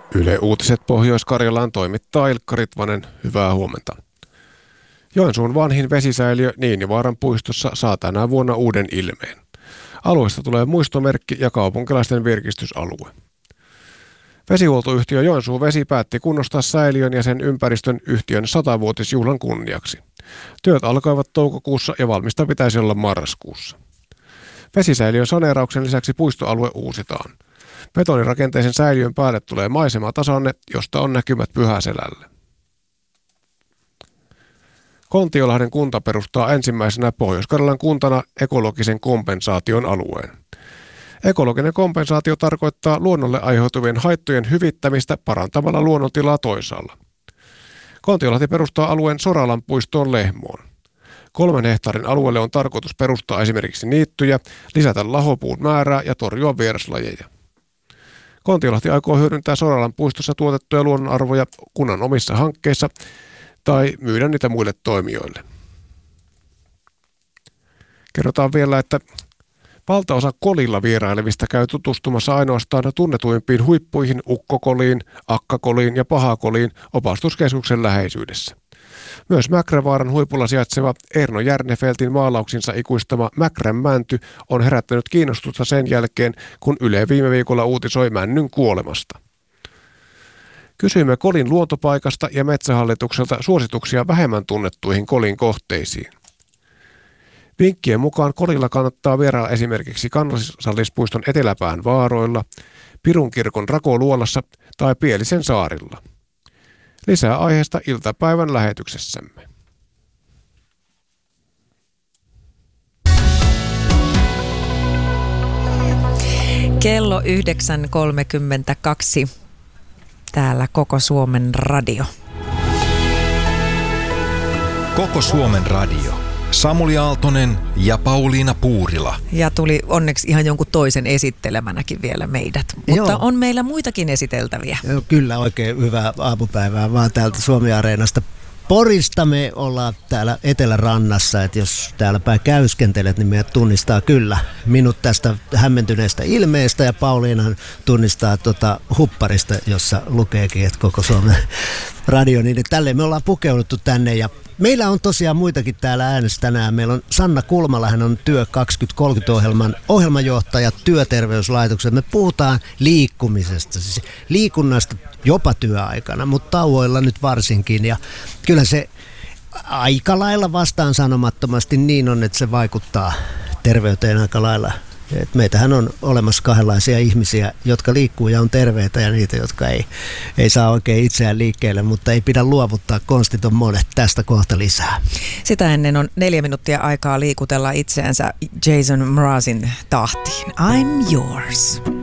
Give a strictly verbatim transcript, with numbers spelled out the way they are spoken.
Yle Uutiset Pohjois-Karjalaan toimittaa Ilkka Ritvanen. Hyvää huomenta. Joensuun vanhin vesisäiliö Niinivaaran puistossa saa tänä vuonna uuden ilmeen. Alueesta tulee muistomerkki ja kaupunkilaisten virkistysalue. Vesihuoltoyhtiö Joensuun Vesi päätti kunnostaa säiliön ja sen ympäristön yhtiön satavuotisjuhlan kunniaksi. Työt alkoivat toukokuussa ja valmista pitäisi olla marraskuussa. Vesisäiliön saneerauksen lisäksi puistoalue uusitaan. Betonirakenteisen säiliön päälle tulee maisematasanne, josta on näkymät Pyhäselälle. Kontiolahden kunta perustaa ensimmäisenä Pohjois-Karjalan kuntana ekologisen kompensaation alueen. Ekologinen kompensaatio tarkoittaa luonnolle aiheutuvien haittojen hyvittämistä parantamalla luonnontilaa toisaalla. Kontiolahti perustaa alueen Soralan puistoon Lehmoon. Kolmen hehtaarin alueelle on tarkoitus perustaa esimerkiksi niittyjä, lisätä lahopuun määrää ja torjua vieraslajeja. Kontiolahti aikoo hyödyntää Soralan puistossa tuotettuja luonnonarvoja kunnan omissa hankkeissa tai myydä niitä muille toimijoille. Kerrotaan vielä, että valtaosa kolilla vierailevista käy tutustumassa ainoastaan tunnetuimpiin huippuihin Ukkokoliin, Akkakoliin ja Pahakoliin opastuskeskuksen läheisyydessä. Myös Mäkrävaaran huipulla sijaitseva Erno Järnefeltin maalauksinsa ikuistama Mäkrän mänty on herättänyt kiinnostusta sen jälkeen, kun Yle viime viikolla uutisoi männyn kuolemasta. Kysyimme Kolin luontopaikasta ja Metsähallitukselta suosituksia vähemmän tunnettuihin Kolin kohteisiin. Vinkkien mukaan Kolilla kannattaa vierailla esimerkiksi Kansallispuiston eteläpään vaaroilla, Pirunkirkon Rakoluolassa tai Pielisen saarilla. Lisää aiheesta iltapäivän lähetyksessämme. Kello yhdeksän kolmekymmentäkaksi. Täällä Koko Suomen radio. Koko Suomen radio. Samuli Aaltonen ja Pauliina Puurila. Ja tuli onneksi ihan jonkun toisen esittelemänäkin vielä meidät. Mutta Joo. on meillä muitakin esiteltäviä. Joo, kyllä, oikein hyvää aamupäivää vaan täältä Suomi-areenasta. Porista me ollaan täällä Etelärannassa, että jos täällä päin käyskentelet, niin meidät tunnistaa kyllä minut tästä hämmentyneestä ilmeestä ja Pauliinahan tunnistaa tuota hupparista, jossa lukeekin, että Koko Suomen radio, niin tälleen me ollaan pukeuduttu tänne ja meillä on tosiaan muitakin täällä äänessä tänään. Meillä on Sanna Kulmala, hän on Työ kaksituhattakolmekymmentä-ohjelman ohjelmajohtaja Työterveyslaitoksessa. Me puhutaan liikkumisesta, siis liikunnasta jopa työaikana, mutta tauoilla nyt varsinkin. Ja kyllä se aika lailla vastaan sanomattomasti niin on, että se vaikuttaa terveyteen aika lailla. Et meitähän on olemassa kahdenlaisia ihmisiä, jotka liikkuu ja on terveitä ja niitä, jotka ei, ei saa oikein itseään liikkeelle, mutta ei pidä luovuttaa, konstit on monet. Tästä kohta lisää. Sitä ennen on neljä minuuttia aikaa liikutella itseänsä Jason Mrazin tahtiin. I'm yours.